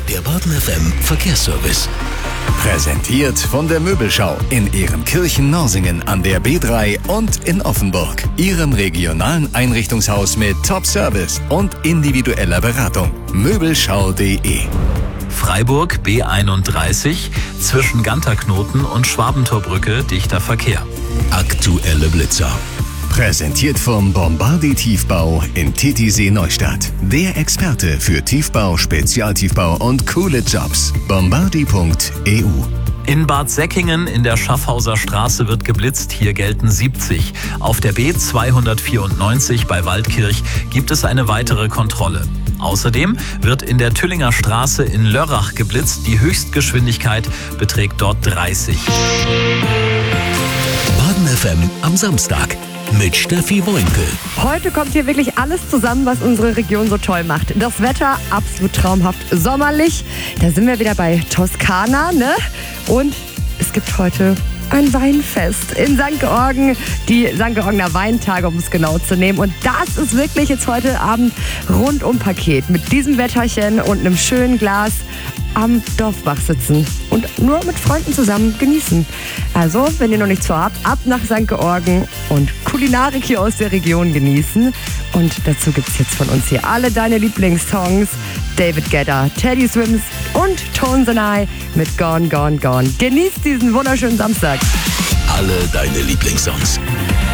der Baden FM Verkehrsservice. Präsentiert von der Möbelschau in Ehrenkirchen-Norsingen an der B3 und in Offenburg. Ihrem regionalen Einrichtungshaus mit Top-Service und individueller Beratung. Möbelschau.de. Freiburg B31 zwischen Ganterknoten und Schwabentorbrücke dichter Verkehr. Aktuelle Blitzer. Präsentiert vom Bombardi Tiefbau in Titisee Neustadt. Der Experte für Tiefbau, Spezialtiefbau und coole Jobs. Bombardi.eu. In Bad Säckingen in der Schaffhauser Straße wird geblitzt, hier gelten 70. Auf der B294 bei Waldkirch gibt es eine weitere Kontrolle. Außerdem wird in der Tüllinger Straße in Lörrach geblitzt, die Höchstgeschwindigkeit beträgt dort 30. Baden FM am Samstag mit Steffi Woinke. Heute kommt hier wirklich alles zusammen, was unsere Region so toll macht. Das Wetter absolut traumhaft sommerlich. Da sind wir wieder bei Toskana, ne? Und es gibt heute ein Weinfest in St. Georgen, die St. Georgener Weintage, um es genau zu nehmen. Und das ist wirklich jetzt heute Abend Rundum-Paket mit diesem Wetterchen und einem schönen Glas am Dorfbach sitzen und nur mit Freunden zusammen genießen. Also, wenn ihr noch nichts vorhabt, ab nach St. Georgen und Kulinarik hier aus der Region genießen. Und dazu gibt's jetzt von uns hier alle deine Lieblingssongs. David Guetta, Teddy Swims und Tones and I mit Gone, Gone, Gone. Genießt diesen wunderschönen Samstag. Alle deine Lieblingssongs.